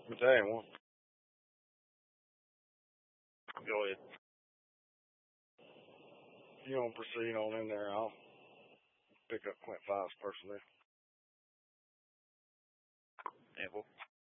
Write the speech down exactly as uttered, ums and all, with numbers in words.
But that ain't one. Go ahead. You don't proceed on in there. I'll pick up Clint Five's personnel. Yeah, well,